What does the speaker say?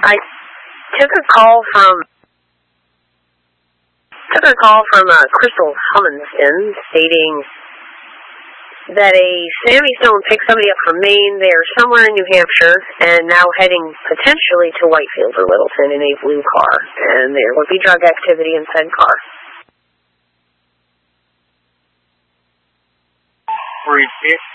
I took a call from Crystal Humminston stating that a Sammy Stone picked somebody up from Maine. They're somewhere in New Hampshire and now heading potentially to Whitefield or Littleton in a blue car. And there would be drug activity in said car. Repeat.